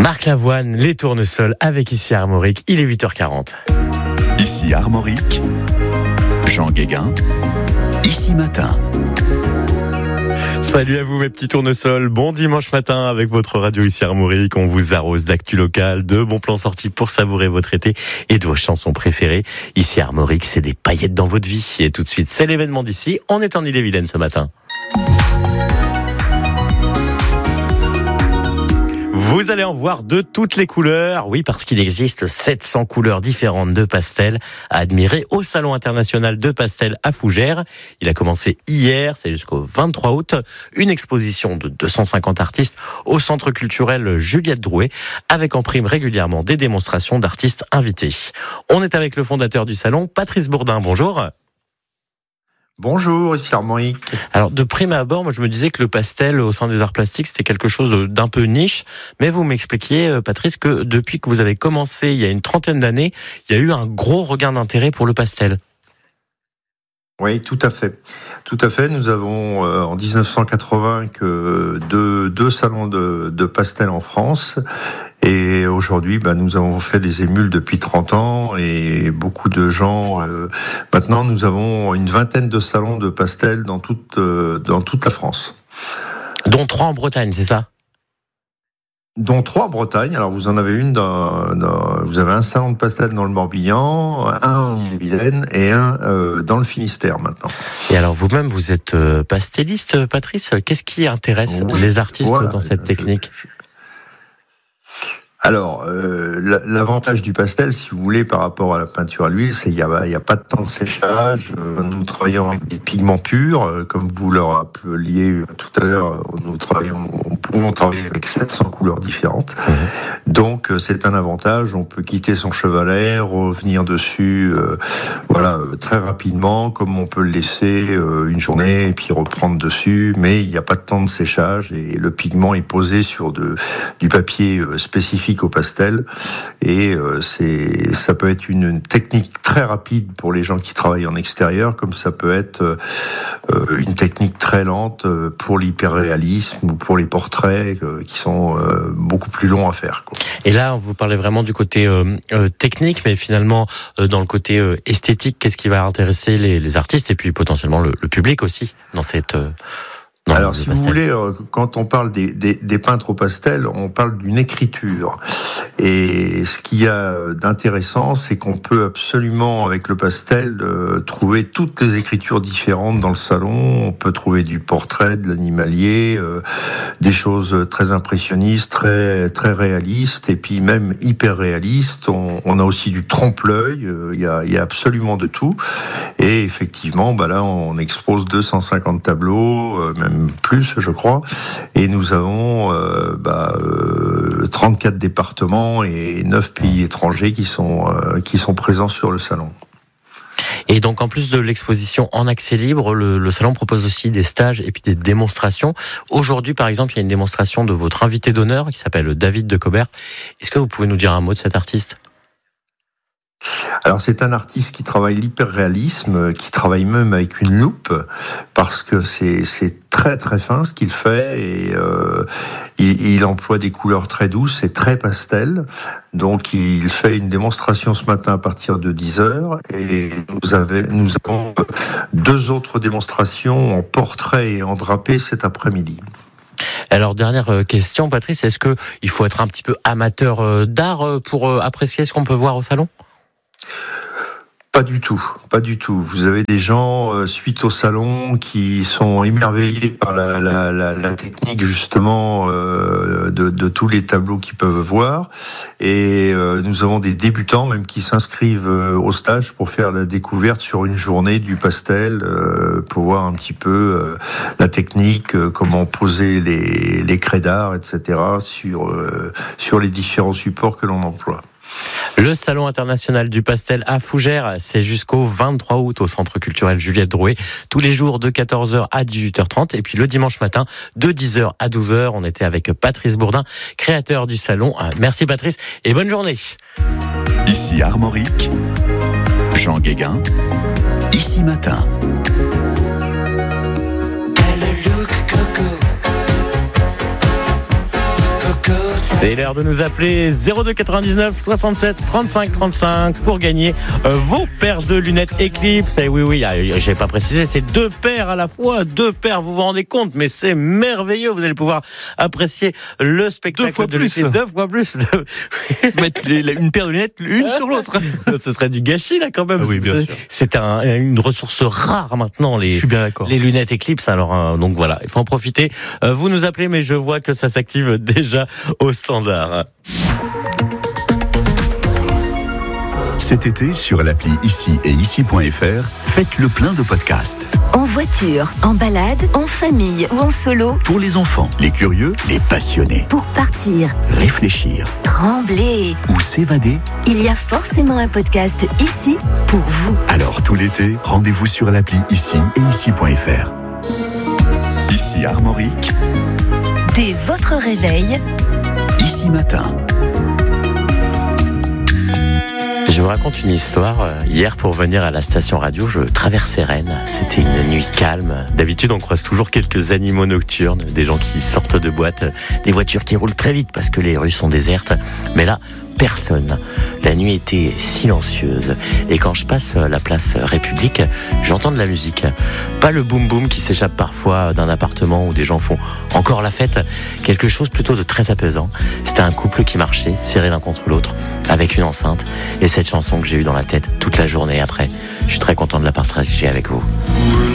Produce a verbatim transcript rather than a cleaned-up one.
Marc Lavoine, les tournesols avec ici Armorique, il est huit heures quarante. Ici Armorique, Jean Guéguin, ici matin. Salut à vous mes petits tournesols, bon dimanche matin avec votre radio ici Armorique. On vous arrose d'actu locale, de bons plans sortis pour savourer votre été et de vos chansons préférées. Ici Armorique, c'est des paillettes dans votre vie. Et tout de suite, c'est l'événement d'ici. On est en Ille-et-Vilaine ce matin. Vous allez en voir de toutes les couleurs, oui, parce qu'il existe sept cents couleurs différentes de pastels à admirer au Salon international de pastel à Fougères. Il a commencé hier, c'est jusqu'au vingt-trois août, une exposition de deux cent cinquante artistes au centre culturel Juliette Drouet, avec en prime régulièrement des démonstrations d'artistes invités. On est avec le fondateur du salon, Patrice Bourdin, bonjour. Bonjour, ici Armorique. Alors, de prime abord, moi je me disais que le pastel au sein des arts plastiques, c'était quelque chose d'un peu niche. Mais vous m'expliquiez, Patrice, que depuis que vous avez commencé il y a une trentaine d'années, il y a eu un gros regain d'intérêt pour le pastel. Oui, tout à fait. Tout à fait. Nous avons euh, en dix-neuf cent quatre-vingts que deux, deux salons de, de pastel en France. Et aujourd'hui, bah, nous avons fait des émules depuis trente ans et beaucoup de gens. Euh, maintenant, nous avons une vingtaine de salons de pastel dans toute, euh, dans toute la France. Dont trois en Bretagne, c'est ça ? Dont trois en Bretagne. Alors vous en avez une dans, dans vous avez un salon de pastel dans le Morbihan, un en Ille-et-Vilaine et un euh, dans le Finistère maintenant. Et alors vous-même vous êtes euh, pastelliste, Patrice. Qu'est-ce qui intéresse oui. les artistes voilà, dans cette technique ? je, je... Alors, euh, l'avantage du pastel, si vous voulez, par rapport à la peinture à l'huile, c'est qu'il n'y a, il y a pas de temps de séchage. Nous travaillons avec des pigments purs, comme vous le rappeliez tout à l'heure. Nous travaillons, on pouvons travailler avec sept cents couleurs différentes. Mmh. Donc, c'est un avantage. On peut quitter son chevalet, revenir dessus, euh, voilà, très rapidement, comme on peut le laisser euh, une journée et puis reprendre dessus. Mais il n'y a pas de temps de séchage et le pigment est posé sur de, du papier spécifique au pastel et euh, c'est ça peut être une, une technique très rapide pour les gens qui travaillent en extérieur, comme ça peut être euh, une technique très lente pour l'hyperréalisme ou pour les portraits euh, qui sont euh, beaucoup plus longs à faire, quoi. Et là, vous parlez vraiment du côté euh, euh, technique, mais finalement euh, dans le côté euh, esthétique, qu'est-ce qui va intéresser les, les artistes et puis potentiellement le, le public aussi dans cette euh Non, Alors, si pastel. Vous voulez, quand on parle des, des, des peintres au pastel, on parle d'une écriture. Et ce qu'il y a d'intéressant, c'est qu'on peut absolument, avec le pastel, euh, trouver toutes les écritures différentes dans le salon. On peut trouver du portrait, de l'animalier, euh, des choses très impressionnistes, très très réalistes, et puis même hyper réalistes. On, on a aussi du trompe-l'œil. Euh, il y a, il y a absolument de tout. Et effectivement, bah là, on expose deux cent cinquante tableaux, euh, même plus, je crois. Et nous avons euh, bah, euh, trente-quatre départements et neuf pays étrangers qui sont euh, qui sont présents sur le salon. Et donc, en plus de l'exposition en accès libre, le, le salon propose aussi des stages et puis des démonstrations. Aujourd'hui, par exemple, il y a une démonstration de votre invité d'honneur qui s'appelle David de Cobert. Est-ce que vous pouvez nous dire un mot de cet artiste ? Alors c'est un artiste qui travaille l'hyperréalisme, qui travaille même avec une loupe, parce que c'est c'est très très fin ce qu'il fait et euh, il, il emploie des couleurs très douces et très pastel. Donc il fait une démonstration ce matin à partir de dix heures et nous, avez, nous avons deux autres démonstrations en portrait et en drapé cet après-midi. Alors, dernière question, Patrice, est-ce que il faut être un petit peu amateur d'art pour apprécier ce qu'on peut voir au salon ? Pas du tout, pas du tout. Vous avez des gens euh, suite au salon qui sont émerveillés par la, la, la, la technique justement euh, de, de tous les tableaux qu'ils peuvent voir. Et euh, nous avons des débutants même qui s'inscrivent euh, au stage pour faire la découverte sur une journée du pastel, euh, pour voir un petit peu euh, la technique, euh, comment poser les, les craies d'art, et cetera sur euh, sur les différents supports que l'on emploie. Le Salon international du pastel à Fougères, c'est jusqu'au vingt-trois août au centre culturel Juliette Drouet. Tous les jours de quatorze heures à dix-huit heures trente. Et puis le dimanche matin de dix heures à douze heures. On était avec Patrice Bourdin, créateur du salon. Merci Patrice et bonne journée. Ici Armorique, Jean Guéguin, ici matin. C'est l'heure de nous appeler zéro deux quatre-vingt-dix-neuf soixante-sept trente-cinq trente-cinq pour gagner euh, vos paires de lunettes Eclipse. Et oui, oui, euh, je n'ai pas précisé, c'est deux paires à la fois, deux paires, vous vous rendez compte, mais c'est merveilleux. Vous allez pouvoir apprécier le spectacle deux fois de plus. l'été. Deux fois plus. Mettre les- une paire de lunettes l'une sur l'autre. Ce serait du gâchis là quand même. Ah oui, bien c'est, sûr. c'est un, une ressource rare maintenant, les, Je suis bien d'accord. les lunettes Eclipse. Alors euh, donc voilà, il faut en profiter. Euh, vous nous appelez, mais je vois que ça s'active déjà au standard. Cet été, sur l'appli Ici et Ici.fr, faites le plein de podcasts. En voiture, en balade, en famille ou en solo, Pour les enfants, les curieux, les passionnés. pour partir, Réfléchir trembler, ou s'évader. il y a forcément un podcast ici pour vous. Alors tout l'été, rendez-vous sur l'appli Ici et Ici.fr. Ici Armorique, Dès votre réveil, Ici Matin. Je vous raconte une histoire. Hier, pour venir à la station radio, je traversais Rennes. C'était une nuit calme. D'habitude, on croise toujours quelques animaux nocturnes, des gens qui sortent de boîte, des voitures qui roulent très vite parce que les rues sont désertes. Mais là, personne. La nuit était silencieuse. Et quand je passe la place République, j'entends de la musique. Pas le boum-boum qui s'échappe parfois d'un appartement où des gens font encore la fête. Quelque chose plutôt de très apaisant. C'était un couple qui marchait, serré l'un contre l'autre, avec une enceinte. Et cette chanson que j'ai eue dans la tête toute la journée après, je suis très content de la partager avec vous.